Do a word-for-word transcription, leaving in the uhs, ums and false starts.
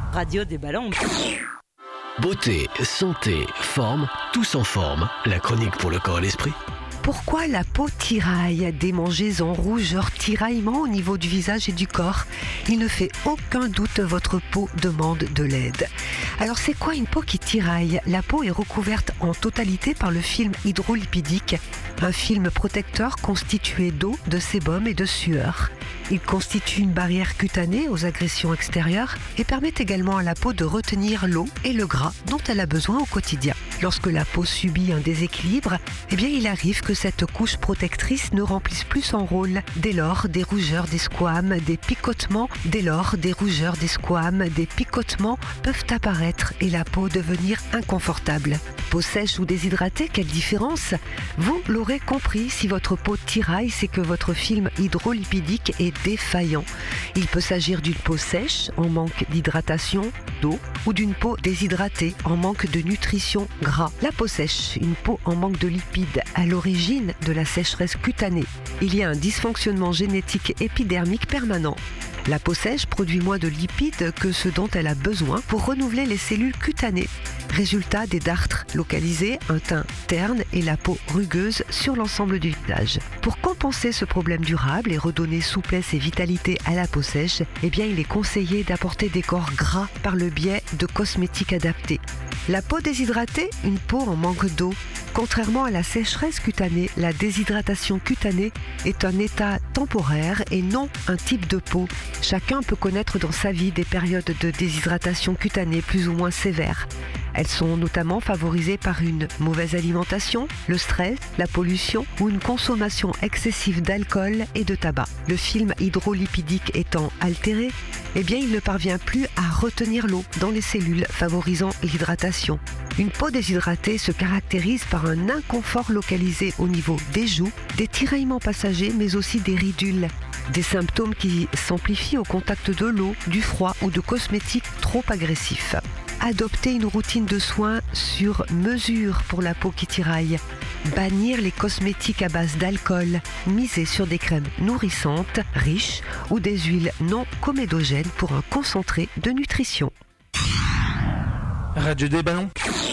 Radio des ballons. Beauté, santé, forme, tous en forme. La chronique pour le corps et l'esprit. Pourquoi la peau tiraille? Démangeaisons, rougeurs, tiraillements au niveau du visage et du corps. Il ne fait aucun doute, votre peau demande de l'aide. Alors c'est quoi une peau qui tiraille? La peau est recouverte en totalité par le film hydrolipidique, un film protecteur constitué d'eau, de sébum et de sueur. Il constitue une barrière cutanée aux agressions extérieures et permet également à la peau de retenir l'eau et le gras dont elle a besoin au quotidien. Lorsque la peau subit un déséquilibre, eh bien il arrive que cette couche protectrice ne remplisse plus son rôle. Dès lors, des rougeurs, des squames, des picotements, dès lors, des rougeurs, des squames, des picotements peuvent apparaître et la peau devenir inconfortable. Peau sèche ou déshydratée, quelle différence? Vous l'aurez compris, si votre peau tiraille, c'est que votre film hydrolipidique est défaillant. Il peut s'agir d'une peau sèche, en manque d'hydratation, d'eau, ou d'une peau déshydratée, en manque de nutrition, gras. La peau sèche, une peau en manque de lipides, à l'origine de la sécheresse cutanée. Il y a un dysfonctionnement génétique épidermique permanent. La peau sèche produit moins de lipides que ce dont elle a besoin pour renouveler les cellules cutanées. Résultat, des dartres localisés, un teint terne et la peau rugueuse sur l'ensemble du visage. Pour compenser ce problème durable et redonner souplesse et vitalité à la peau sèche, eh bien il est conseillé d'apporter des corps gras par le biais de cosmétiques adaptés. La peau déshydratée, une peau en manque d'eau. Contrairement à la sécheresse cutanée, la déshydratation cutanée est un état temporaire et non un type de peau. Chacun peut connaître dans sa vie des périodes de déshydratation cutanée plus ou moins sévères. Elles sont notamment favorisées par une mauvaise alimentation, le stress, la pollution ou une consommation excessive d'alcool et de tabac. Le film hydrolipidique étant altéré, eh bien il ne parvient plus à retenir l'eau dans les cellules, favorisant l'hydratation. Une peau déshydratée se caractérise par un inconfort localisé au niveau des joues, des tiraillements passagers mais aussi des ridules. Des symptômes qui s'amplifient au contact de l'eau, du froid ou de cosmétiques trop agressifs. Adopter une routine de soins sur mesure pour la peau qui tiraille. Bannir les cosmétiques à base d'alcool. Miser sur des crèmes nourrissantes, riches ou des huiles non comédogènes pour un concentré de nutrition. Radio des ballons.